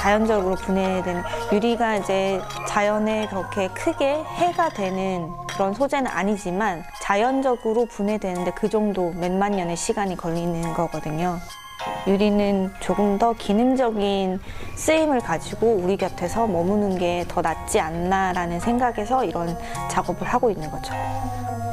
자연적으로 분해되는, 유리가 이제 자연에 그렇게 크게 해가 되는 그런 소재는 아니지만 자연적으로 분해되는데 그 정도 몇만 년의 시간이 걸리는 거거든요. 유리는 조금 더 기능적인 쓰임을 가지고 우리 곁에서 머무는 게 더 낫지 않나라는 생각에서 이런 작업을 하고 있는 거죠.